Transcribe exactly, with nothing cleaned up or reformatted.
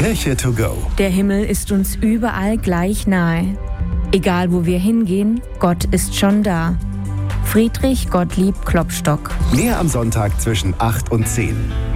Kirche to go. Der Himmel ist uns überall gleich nahe. Egal wo wir hingehen, Gott ist schon da. Friedrich Gottlieb Klopstock. Mehr am Sonntag zwischen acht und zehn.